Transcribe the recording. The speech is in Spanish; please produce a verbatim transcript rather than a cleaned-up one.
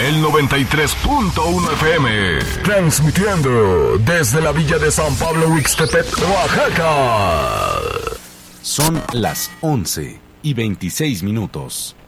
el noventa y tres punto uno F M. Transmitiendo desde la villa de San Pablo Huixtepec, Oaxaca. Son las once y veintiséis minutos.